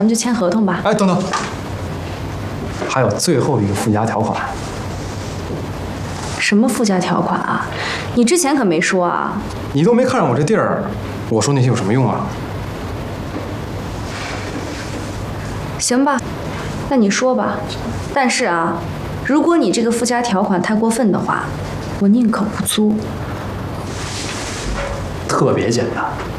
咱们就签合同吧。 哎，等等，还有最后一个附加条款。 什么附加条款啊？你之前可没说啊。 你都没看上我这地儿，我说那些有什么用啊？ 行吧，那你说吧。但是啊，如果你这个附加条款太过分的话，我宁可不租。 特别简单。